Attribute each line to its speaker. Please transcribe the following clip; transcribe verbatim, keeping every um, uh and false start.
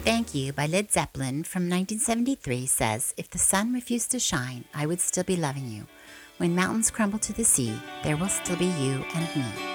Speaker 1: Thank You by Led Zeppelin from nineteen seventy-three says, "If the sun refused to shine, I would still be loving you. When mountains crumble to the sea, there will still be you and me."